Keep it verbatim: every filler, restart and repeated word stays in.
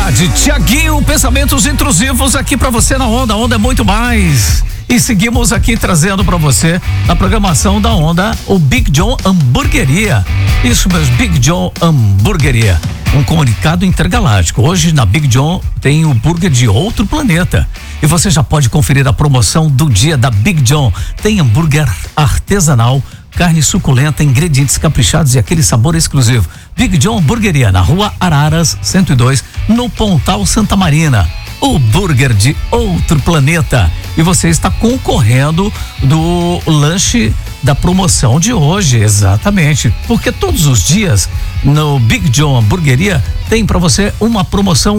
verdade. Tiaguinho, pensamentos intrusivos aqui pra você na Onda. A Onda é muito mais. E seguimos aqui trazendo pra você na programação da Onda o Big John Hamburgueria. Isso mesmo, Big John Hamburgueria. Um comunicado intergaláctico. Hoje na Big John tem o burger de outro planeta. E você já pode conferir a promoção do dia da Big John. Tem hambúrguer artesanal, carne suculenta, ingredientes caprichados e aquele sabor exclusivo. Big John Hamburgueria, na Rua Araras, cento e dois, no Pontal Santa Marina. O burger de outro planeta. E você está concorrendo do lanche da promoção de hoje, exatamente. Porque todos os dias no Big John Hamburgueria tem para você uma promoção